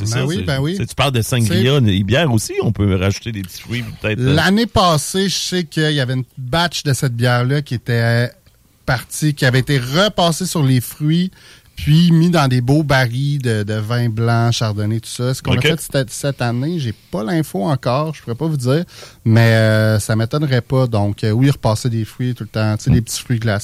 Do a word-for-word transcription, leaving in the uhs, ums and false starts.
c'est ben ça. Oui, c'est, ben oui. Tu parles de sangria, les bières aussi, on peut rajouter des petits fruits peut-être. L'année passée, je sais qu'il y avait une batch de cette bière-là qui était partie, qui avait été repassée sur les fruits, puis mis dans des beaux barils de, de vin blanc, chardonnay, tout ça. Ce qu'on okay. a fait cette, cette année, j'ai pas l'info encore, je pourrais pas vous dire, mais euh, ça m'étonnerait pas. Donc, euh, oui, repasser des fruits tout le temps, tu sais, mm. des petits fruits glacés.